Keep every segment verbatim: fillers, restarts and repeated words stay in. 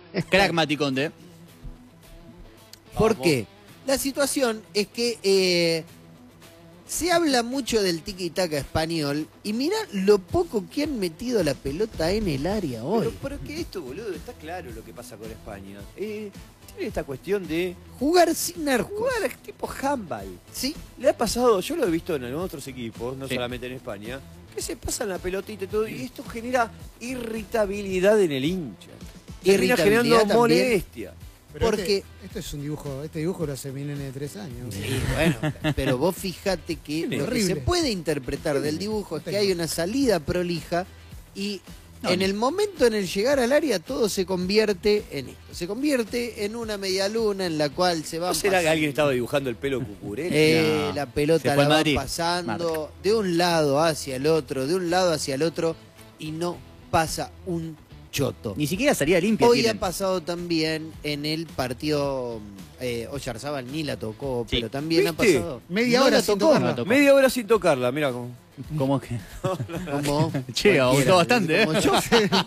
Crack Maticonde. ¿Por Vamos. qué? La situación es que eh, se habla mucho del tiki-taka español y mirá lo poco que han metido la pelota en el área hoy. Pero, pero que esto, boludo, está claro lo que pasa con España. Eh, tiene esta cuestión de Jugar sin arcos. jugar tipo handball. ¿Sí? Le ha pasado, yo lo he visto en algunos otros equipos, no Sí. solamente en España, que se pasan la pelotita y todo, y esto genera irritabilidad en el hincha. Termina Irritabilidad generando también. molestia. Pero Porque- este, esto es un dibujo, este dibujo lo hace mi nene de tres años. Sí, bueno, pero vos fijate que lo que Horrible. se puede interpretar del dibujo es que hay una salida prolija y No, en ni- el momento en el llegar al área todo se convierte en esto. Se convierte en una medialuna en la cual se va ¿No será que alguien estaba dibujando el pelo Cucurella? Eh, No. la Se pelota fue la al va Madrid. pasando de un lado hacia el otro, de un lado hacia el otro y no pasa un choto. Ni siquiera salía limpia. Hoy tienen. ha pasado también en el partido, eh, Oyarzábal ni la tocó, Sí. pero también ha ¿Viste? pasado. Media No hora la sin tocó. tocarla. No la tocó. Media hora sin tocarla, mira cómo. ¿Cómo que? Como Che, cualquiera, gustó bastante, ¿eh? como yo.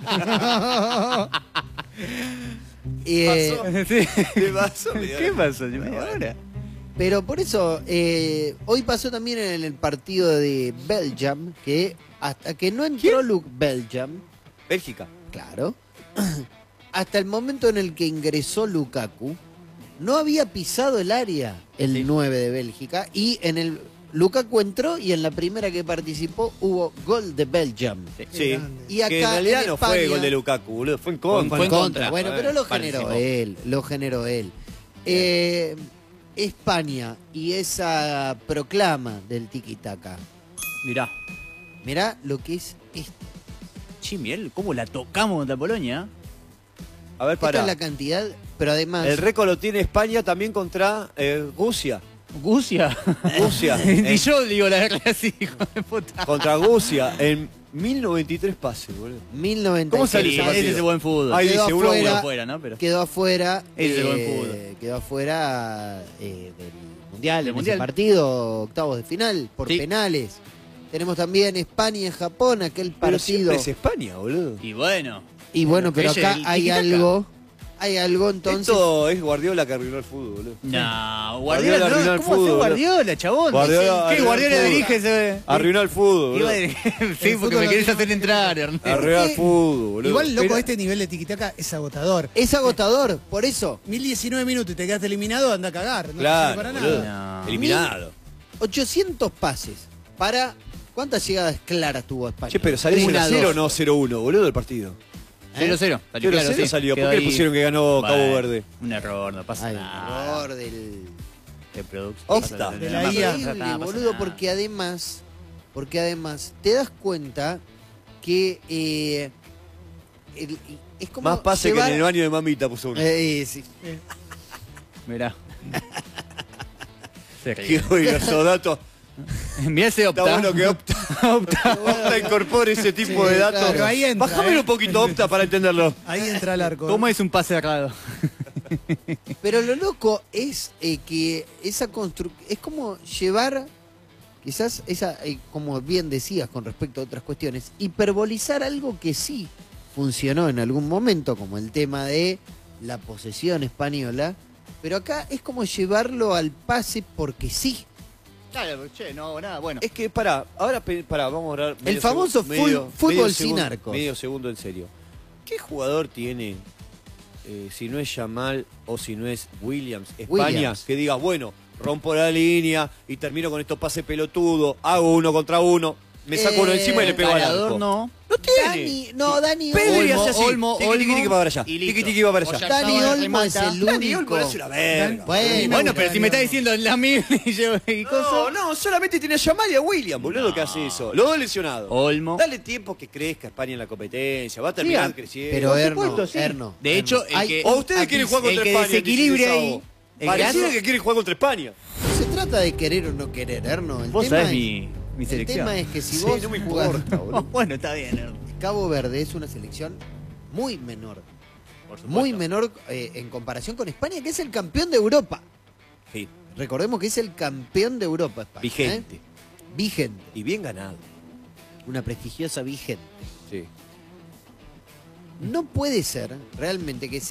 Eh, Sí. ¿Qué pasó? Media ¿Qué hora. pasó? ¿Media hora? Pero por eso, eh, hoy pasó también en el partido de Belgium, que hasta que no entró Luke Belgium, Bélgica. claro, hasta el momento en el que ingresó Lukaku, no había pisado el área el Sí. nueve de Bélgica y en el Lukaku entró y en la primera que participó hubo gol de Belgium. Sí. Sí. grande. Y acá Que en realidad en no España, fue gol de Lukaku, boludo. Fue en Fue contra. fue en contra. contra. Bueno, Eh, pero lo participó. generó él, lo generó él. Eh, España y esa proclama del tiki-taka. Mirá. Mirá lo que es esto. Chimiel, ¿cómo la tocamos contra Polonia? A ver, Esta para. es la cantidad, pero además... El récord lo tiene España también contra eh, Rusia. ¿Gucia? Rusia. Y eh, yo digo la verdad así, hijo de puta. contra Rusia en mil noventa y tres pases, boludo. mil noventa y ¿Cómo seis. salió Sí, ese ese partido? es el buen fútbol. Ahí Quedó dice uno a afuera. uno. afuera, ¿no? Pero... Quedó afuera, Ese es el buen eh, fútbol. quedó afuera eh, del Mundial, Del en Mundial. ese partido, octavos de final, por Sí. penales. Tenemos también España y Japón, aquel Pero partido. siempre es España, boludo. Y bueno. Y bueno, pero Ella, acá el hay tiki-taka. algo, hay algo entonces... Esto es Guardiola que arruinó el fútbol, boludo. No, Guardiola Guardiola, arruinó no, el ¿cómo hace fútbol, Guardiola, chabón? Guardiola ¿Qué arruinó el Guardiola fútbol. dirige ese? Arruinó el fútbol, Iba a boludo. dirigir- Sí, El porque fútbol me querés lo hacer mismo entrar, Ernesto. Arruinó el qué? fútbol, boludo. Igual, loco, Pero- este nivel de tiquitaca es agotador. Es agotador, por eso. mil diecinueve minutos y te quedaste eliminado, anda a cagar. No Claro, te sirve para boludo. nada. No. Eliminado. ochocientos pases para... ¿Cuántas llegadas claras tuvo España? Che, pero salió Una, cero cero dos. no cero uno, boludo, el partido. cero cero. Salió cero claro, cero sí. salió. ¿Por Quedó qué le ahí. pusieron que ganó Cabo Bueno, Verde? Un error, no pasa Ay, nada. error del... De producción. Opta. De la I A. Increíble, boludo, porque además, porque además te das cuenta que eh, el- es como Más pase llevar- que en el baño de mamita puso uno. Eh, sí. Mirá. Se Que ríe. hoy esos datos. Mirá ese Está opta. bueno que Opta, Opta. Opta incorpore ese tipo Sí, de datos. claro. Pero ahí entra, Bájamelo ¿eh? un poquito, Opta, para entenderlo. Ahí entra el arco. ¿Cómo es un pase errado? Pero lo loco es eh, que esa construcción es como llevar, quizás esa, eh, como bien decías con respecto a otras cuestiones, hiperbolizar algo que sí funcionó en algún momento, como el tema de la posesión española, pero acá es como llevarlo al pase porque sí. Claro, che, no hago nada. Bueno. Es que, pará, ahora, pe- pará, vamos a hablar. medio famoso segu- full- medio- fútbol medio sin segundo- arcos. Medio segundo en serio. ¿Qué jugador tiene, eh, si no es Yamal o si no es Williams, España, Williams. que diga, bueno, rompo la línea y termino con estos pases pelotudos, hago uno contra uno, me saco uno Eh, encima y le pego al Ganador arco? no. No tiene. Dani, no, Dani Pedri Olmo, hace así. Olmo, Tiqui, tiqui, Olmo, tiqui, va para allá. y Tiqui, listo. tiqui, va para allá. Oyarzabal Dani Olmo es remata. el Dani único. Olmo es una verga. Bueno, Bueno, pero si me está diciendo la mil y yo y No, cosas. no, solamente tiene a Yamal y a William, boludo, que hace eso. Los dos lesionados. Olmo. Dale tiempo que crezca España en la competencia, va a terminar Sí, creciendo. Pero Por Erno, supuesto, sí. Erno, De hecho, Erno, el hay- que- O ustedes aquí- quieren jugar el contra que España. desequilibre dieciséis ahí, sábado. el Pareciera que- que quieren jugar contra España. no se trata de querer o no querer, Erno. El Vos tema sabés es- mi, mi El selección. tema es que si Sí, vos no me jugás- importa, boludo. Bueno, está bien, Erno. Cabo Verde es una selección muy menor, Por supuesto. muy menor eh, en comparación con España, que es el campeón de Europa. Sí, Recordemos que es el campeón de Europa, España. vigente. ¿eh? Vigente, Y bien ganado. una prestigiosa vigente. Sí. No puede ser realmente que